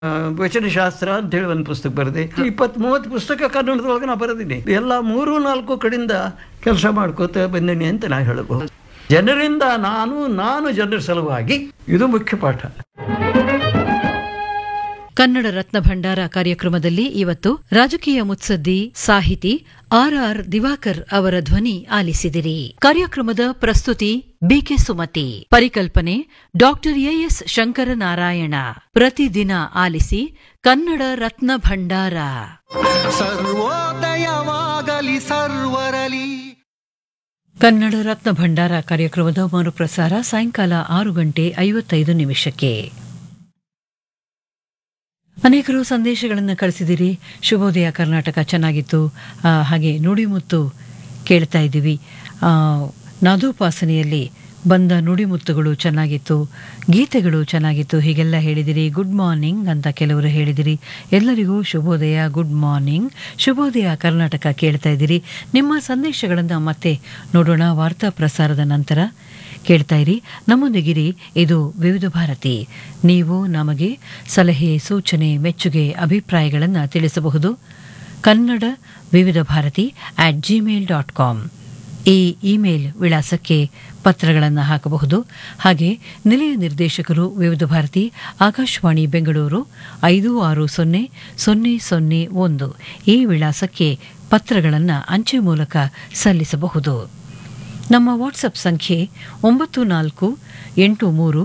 ವಚನಶಾಸ್ತ್ರ ಅಂತೇಳಿ ಒಂದು ಪುಸ್ತಕ ಬರೆದೆ. 20-30 ಪುಸ್ತಕ ಕನ್ನಡದೊಳಗೆ ನಾ ಬರೆದಿನಿ. ಎಲ್ಲ 3-4 ಕಡೆಯಿಂದ ಕೆಲಸ ಮಾಡ್ಕೋತ ಬಂದಿನಿ ಅಂತ ನಾ ಹೇಳಬಹುದು. ಜನರಿಂದ ನಾನು ಜನರ ಸಲುವಾಗಿ, ಇದು ಮುಖ್ಯ ಪಾಠ. ಕನ್ನಡ ರತ್ನ ಭಂಡಾರ ಕಾರ್ಯಕ್ರಮದಲ್ಲಿ ಇವತ್ತು ರಾಜಕೀಯ ಮುತ್ಸದ್ದಿ ಸಾಹಿತಿ ಆರ್ ದಿವಾಕರ್ ಅವರ ಧ್ವನಿ ಆಲಿಸಿದಿರಿ. ಕಾರ್ಯಕ್ರಮದ ಪ್ರಸ್ತುತಿ ಬಿಕೆ ಸುಮತಿ, ಪರಿಕಲ್ಪನೆ ಡಾಕ್ಟರ್ ಎಎಸ್ ಶಂಕರನಾರಾಯಣ. ಪ್ರತಿದಿನ ಆಲಿಸಿ ಕನ್ನಡ ರತ್ನ ಭಂಡಾರ. ಸರ್ವೋದಯವಾಗಲಿ ಸರ್ವರಲಿ. ಕನ್ನಡ ರತ್ನ ಭಂಡಾರ ಕಾರ್ಯಕ್ರಮದ ಮರುಪ್ರಸಾರ ಸಾಯಂಕಾಲ 6:55. ಅನೇಕರು ಸಂದೇಶಗಳನ್ನು ಕಳಿಸಿದಿರಿ. ಶುಭೋದಯ ಕರ್ನಾಟಕ ಚೆನ್ನಾಗಿತ್ತು, ಹಾಗೆ ನುಡಿಮುತ್ತು ಕೇಳ್ತಾ ಇದ್ದೀವಿ, ನಾದೋಪಾಸನೆಯಲ್ಲಿ ಬಂದ ನುಡಿಮುತ್ತುಗಳು ಚೆನ್ನಾಗಿತ್ತು, ಗೀತೆಗಳು ಚೆನ್ನಾಗಿತ್ತು, ಹೀಗೆಲ್ಲ ಹೇಳಿದಿರಿ. ಗುಡ್ ಮಾರ್ನಿಂಗ್ ಅಂತ ಕೆಲವರು ಹೇಳಿದಿರಿ. ಎಲ್ಲರಿಗೂ ಶುಭೋದಯ, ಗುಡ್ ಮಾರ್ನಿಂಗ್, ಶುಭೋದಯ ಕರ್ನಾಟಕ ಕೇಳ್ತಾ ಇದ್ದೀರಿ. ನಿಮ್ಮ ಸಂದೇಶಗಳನ್ನು ಮತ್ತೆ ನೋಡೋಣ ವಾರ್ತಾ ಪ್ರಸಾರದ ನಂತರ. ಕೇಳ್ತಾ ಇರಿ, ನಮ್ಮೊಂದಿಗಿರಿ. ಇದು ವಿವಿಧ ಭಾರತಿ. ನೀವು ನಮಗೆ ಸಲಹೆ, ಸೂಚನೆ, ಮೆಚ್ಚುಗೆ, ಅಭಿಪ್ರಾಯಗಳನ್ನು ತಿಳಿಸಬಹುದು. ಕನ್ನಡ ವಿವಿಧ ಭಾರತಿ @gmail.com ಈ ಇಮೇಲ್ ವಿಳಾಸಕ್ಕೆ ಪತ್ರಗಳನ್ನು ಹಾಕಬಹುದು. ಹಾಗೆ ನಿಲಯ ನಿರ್ದೇಶಕರು ವಿವಿಧ ಭಾರತಿ, ಆಕಾಶವಾಣಿ ಬೆಂಗಳೂರು 560001 ಈ ವಿಳಾಸಕ್ಕೆ ಪತ್ರಗಳನ್ನು ಅಂಚೆ ಮೂಲಕ ಸಲ್ಲಿಸಬಹುದು. ನಮ್ಮ ವಾಟ್ಸಪ್ ಸಂಖ್ಯೆ 9483091029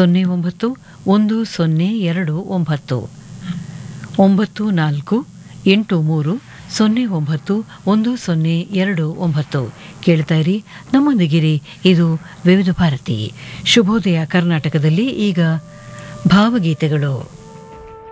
9483091029. ಕೇಳ್ತಾ ಇರಿ, ನಮ್ಮೊಂದಿಗಿರಿ. ಇದು ವಿವಿಧ ಭಾರತಿ. ಶುಭೋದಯ ಕರ್ನಾಟಕದಲ್ಲಿ ಈಗ ಭಾವಗೀತೆಗಳು.